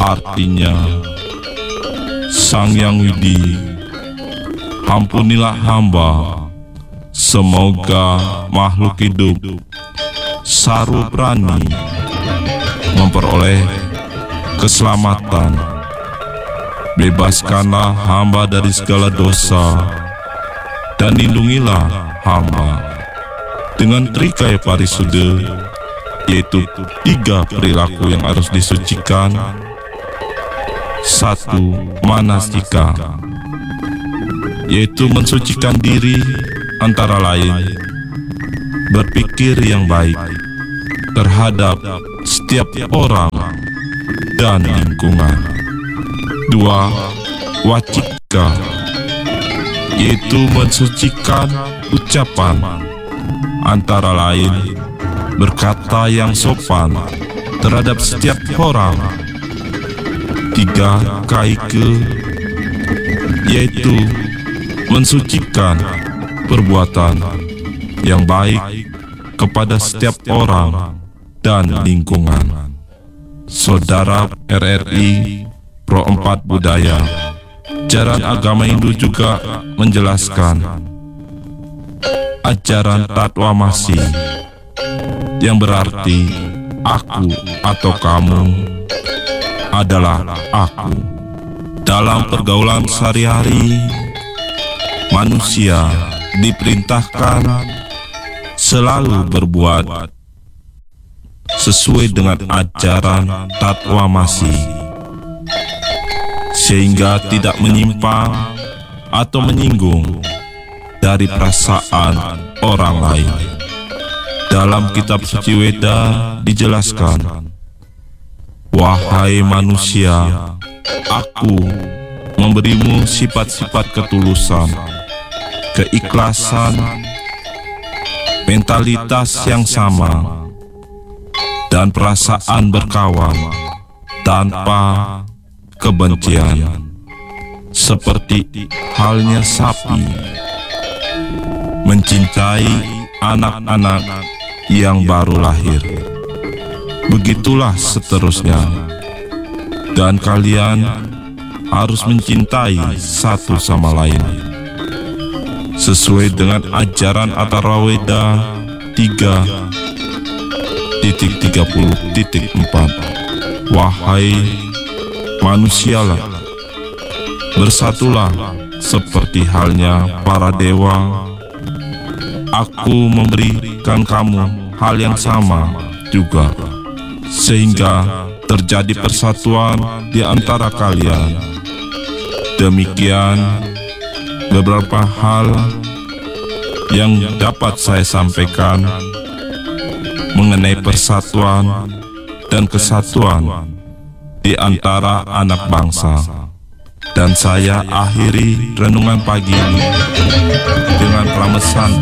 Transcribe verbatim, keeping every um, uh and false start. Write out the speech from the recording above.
Artinya, Sang Yang Widi, ampunilah hamba. Semoga makhluk hidup Saru Prani memperoleh keselamatan. Bebaskanlah hamba dari segala dosa, dan lindungilah hamba dengan trikaya parisude, yaitu tiga perilaku yang harus disucikan. Satu, manasika, yaitu mensucikan diri, antara lain berpikir yang baik terhadap setiap orang dan lingkungan. Dua, wacika, yaitu mensucikan ucapan, antara lain berkata yang sopan terhadap setiap orang. Tiga, kaike, yaitu mensucikan perbuatan yang baik kepada setiap orang dan lingkungan. Saudara R R I Pro empat Budaya, ajaran agama Hindu juga menjelaskan ajaran Tatwamasi, yang berarti aku atau kamu adalah aku. Dalam pergaulan sehari-hari, manusia diperintahkan selalu berbuat sesuai dengan ajaran Tatwamasi, sehingga tidak menyimpang atau menyinggung dari perasaan orang lain. Dalam kitab suci Weda dijelaskan, wahai manusia, aku memberimu sifat-sifat ketulusan, keikhlasan, mentalitas yang sama, dan perasaan berkawan tanpa kebencian, seperti halnya sapi mencintai anak-anak yang baru lahir. Begitulah seterusnya, dan kalian harus mencintai satu sama lain sesuai dengan ajaran Atharwaveda tiga titik tiga puluh titik empat. Wahai manusialah, bersatulah seperti halnya para dewa. Aku memberikan kamu hal yang sama juga, sehingga terjadi persatuan di antara kalian. Demikian beberapa hal yang dapat saya sampaikan mengenai persatuan dan kesatuan di antara anak bangsa. Dan saya akhiri renungan pagi ini dengan pramesan